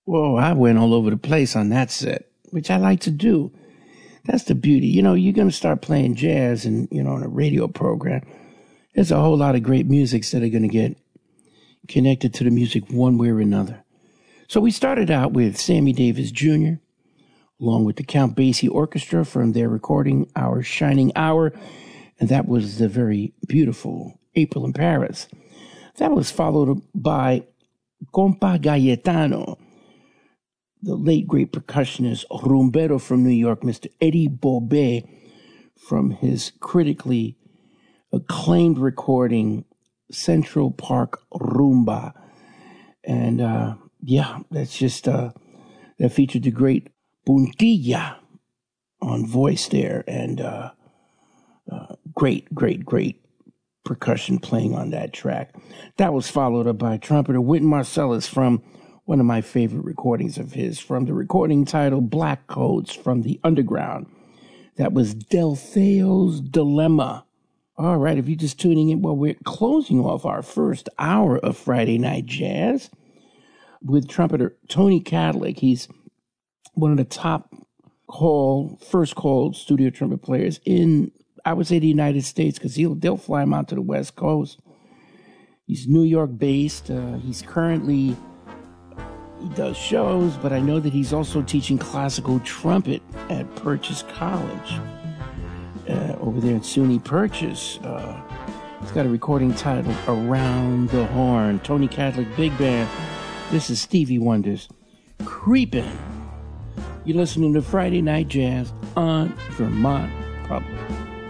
Whoa, I went all over the place on that set, which I like to do. That's the beauty. You know, you're going to start playing jazz and, on a radio program. There's a whole lot of great musics that are going to get connected to the music one way or another. So we started out with Sammy Davis Jr., along with the Count Basie Orchestra from their recording, Our Shining Hour, and that was the very beautiful April in Paris. That was followed by Compa Gayetano, the late great percussionist rumbero from New York, Mr. Eddie Bobet, from his critically acclaimed recording, Central Park Rumba. And that's just, that featured the great Puntilla on voice there, and great percussion playing on that track. That was followed up by trumpeter Wynton Marsalis from one of my favorite recordings of his, from the recording titled Black Codes from the Underground. That was Delfeo's Dilemma. All right, if you're just tuning in, well, we're closing off our first hour of Friday Night Jazz with trumpeter Tony Kadlick. He's one of the top first call studio trumpet players in, I would say, the United States, because they'll fly him out to the West Coast. He's New York based. He does shows, but I know that he's also teaching classical trumpet at Purchase College over there in SUNY Purchase. He's got a recording titled Around the Horn. Tony Kadlick Big Band. This is Stevie Wonder's Creepin'. You're listening to Friday Night Jazz on Vermont Public.